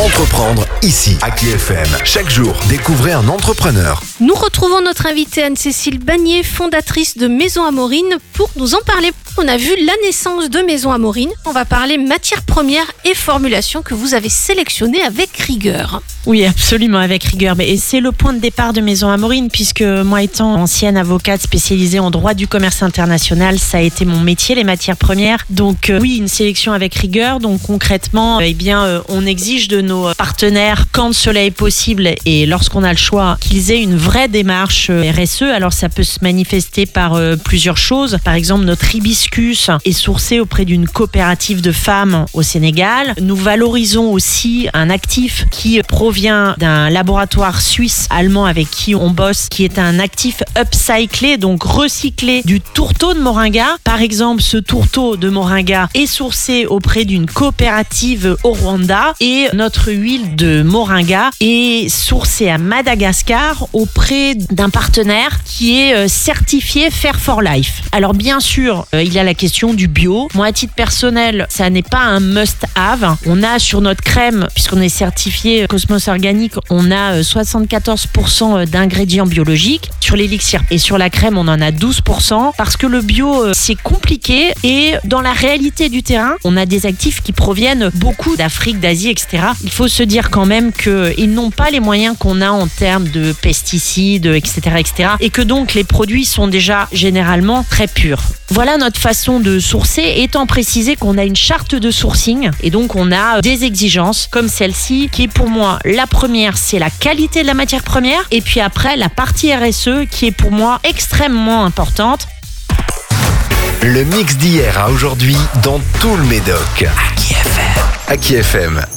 Entreprendre ici, à KFM. Chaque jour, découvrez un entrepreneur. Nous retrouvons notre invitée Anne-Cécile Bagnier, fondatrice de Maison Amorine, pour nous en parler. On a vu la naissance de Maison Amorine. On va parler matières premières et formulations que vous avez sélectionnées avec rigueur. Oui, absolument, avec rigueur. Et c'est le point de départ de Maison Amorine, puisque moi, étant ancienne avocate spécialisée en droit du commerce international, ça a été mon métier, les matières premières. Donc oui, une sélection avec rigueur. Donc concrètement, on exige de nos partenaires, quand cela est possible et lorsqu'on a le choix, qu'ils aient une vraie démarche RSE. Alors ça peut se manifester par plusieurs choses. Par exemple, notre hibiscus est sourcé auprès d'une coopérative de femmes au Sénégal. Nous valorisons aussi un actif qui provient d'un laboratoire suisse-allemand avec qui on bosse, qui est un actif upcyclé, donc recyclé du tourteau de moringa. Par exemple, ce tourteau de moringa est sourcé auprès d'une coopérative au Rwanda et notre huile de moringa est sourcée à Madagascar auprès d'un partenaire qui est certifié Fair for Life. Alors bien sûr, il y a la question du bio. Moi, à titre personnel, ça n'est pas un must-have. On a sur notre crème, puisqu'on est certifié Cosmos Organique, on a 74% d'ingrédients biologiques. Sur l'élixir et sur la crème, on en a 12% parce que le bio, c'est compliqué et dans la réalité du terrain, on a des actifs qui proviennent beaucoup d'Afrique, d'Asie, etc. Il faut se dire quand même qu'ils n'ont pas les moyens qu'on a en termes de pesticides, etc., etc. et que donc les produits sont déjà généralement très purs. Voilà notre façon de sourcer, étant précisé qu'on a une charte de sourcing et donc on a des exigences comme celle-ci qui est pour moi la première, c'est la qualité de la matière première et puis après la partie RSE qui est pour moi extrêmement importante. Le mix d'hier à aujourd'hui dans tout le Médoc. À KFM.